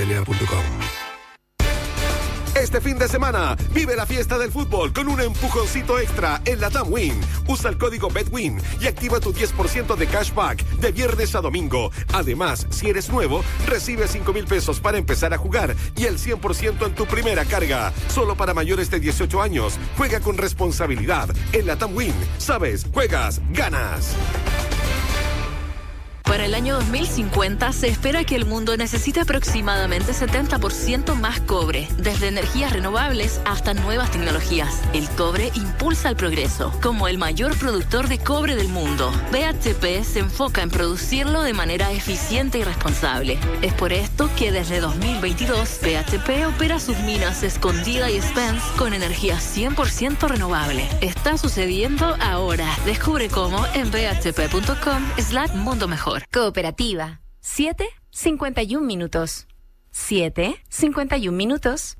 betclic.com. Este fin de semana, vive la fiesta del fútbol con un empujoncito extra en la TAMWIN. Usa el código BETWIN y activa tu 10% de cashback de viernes a domingo. Además, si eres nuevo, recibe 5,000 pesos para empezar a jugar y el 100% en tu primera carga. Solo para mayores de 18 años. Juega con responsabilidad. En la TAMWIN, sabes, juegas, ganas. Para el año 2050 se espera que el mundo necesite aproximadamente 70% más cobre, desde energías renovables hasta nuevas tecnologías. El cobre impulsa el progreso. Como el mayor productor de cobre del mundo, BHP se enfoca en producirlo de manera eficiente y responsable. Es por esto que desde 2022 BHP opera sus minas Escondida y Spence con energía 100% renovable. Está sucediendo ahora. Descubre cómo en bhp.com/mundo mejor. Cooperativa. 7:51 minutos. 7:51 minutos.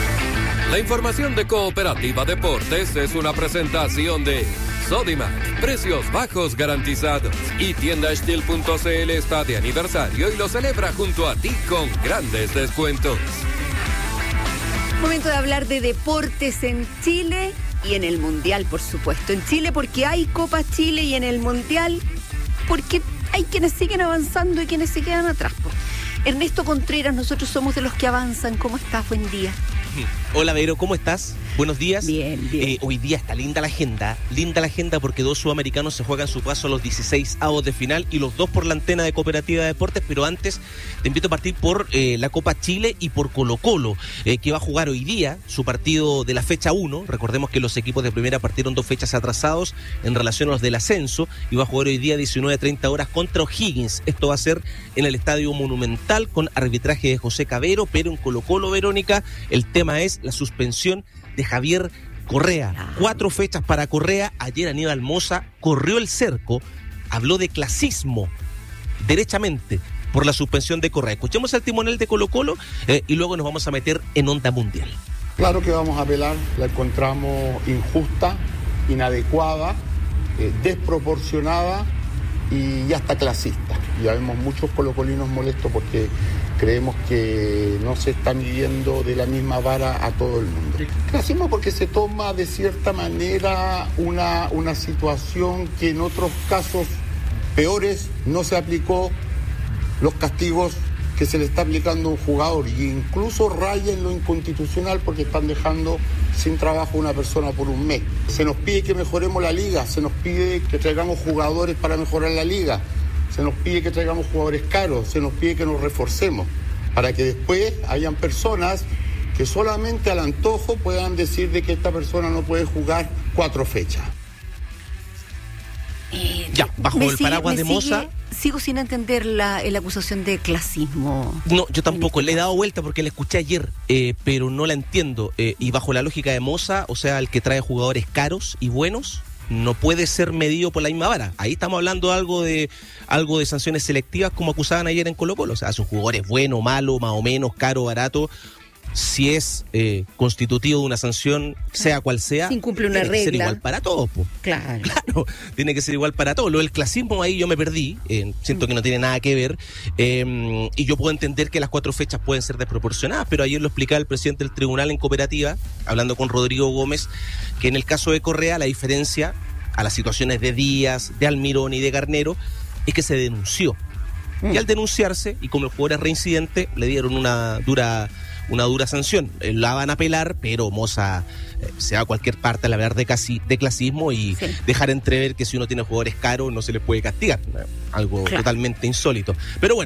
La información de Cooperativa Deportes es una presentación de Sodimac, precios bajos garantizados. Y tiendastil.cl está de aniversario y lo celebra junto a ti con grandes descuentos. Momento de hablar de deportes en Chile y en el Mundial, por supuesto. En Chile porque hay Copa Chile y en el Mundial porque hay quienes siguen avanzando y quienes se quedan atrás. Ernesto Contreras, nosotros somos de los que avanzan. ¿Cómo estás? Buen día. Hola, Vero, ¿cómo estás? Buenos días. Bien, bien. Hoy día está linda la agenda porque 2 sudamericanos se juegan su paso a los 16avos de final y los 2 por la antena de Cooperativa de Deportes, pero antes te invito a partir por la Copa Chile y por Colo-Colo, que va a jugar hoy día su partido de la fecha 1. Recordemos que los equipos de primera partieron 2 fechas atrasados en relación a los del ascenso y va a jugar hoy día 19:30 horas contra O'Higgins. Esto va a ser en el Estadio Monumental con arbitraje de José Cabero, pero en Colo-Colo, Verónica, el tema es la suspensión de Javier Correa. 4 fechas para Correa. Ayer Aníbal Mosa corrió el cerco, habló de clasismo derechamente por la suspensión de Correa. Escuchemos al timonel de Colo-Colo y luego nos vamos a meter en onda mundial. Claro que vamos a apelar, la encontramos injusta, inadecuada, desproporcionada y hasta clasista. Ya vemos muchos colocolinos molestos porque creemos que no se está midiendo de la misma vara a todo el mundo. Clasismo porque se toma de cierta manera una situación que en otros casos peores no se aplicó los castigos que se le está aplicando a un jugador, y incluso raya en lo inconstitucional porque están dejando sin trabajo a una persona por un mes. Se nos pide que mejoremos la liga, se nos pide que traigamos jugadores para mejorar la liga, se nos pide que traigamos jugadores caros, se nos pide que nos reforcemos, para que después hayan personas que solamente al antojo puedan decir de que esta persona no puede jugar 4 fechas. Ya, bajo el paraguas de Mosa. Sigo sin entender la acusación de clasismo. No, yo tampoco. Le he dado vuelta porque la escuché ayer, pero no la entiendo. Y bajo la lógica de Mosa, o sea, el que trae jugadores caros y buenos, no puede ser medido por la misma vara. Ahí estamos hablando algo de sanciones selectivas, como acusaban ayer en Colo-Colo. O sea, son jugadores buenos, malos, más o menos, caro, barato. Si es constitutivo de una sanción, sea cual sea, si incumple una regla, tiene que ser igual para todos. Claro, tiene que ser igual para todos. Lo del clasismo ahí yo me perdí, siento que no tiene nada que ver, y yo puedo entender que las 4 fechas pueden ser desproporcionadas, pero ayer lo explicaba el presidente del tribunal en Cooperativa, hablando con Rodrigo Gómez, que en el caso de Correa la diferencia a las situaciones de Díaz, de Almirón y de Garnero es que se denunció. Y al denunciarse, y como el jugador es reincidente, le dieron una dura sanción. La van a apelar, pero Mosa se va a cualquier parte al hablar de clasismo y dejar entrever que si uno tiene jugadores caros no se les puede castigar. Algo totalmente insólito. Pero bueno.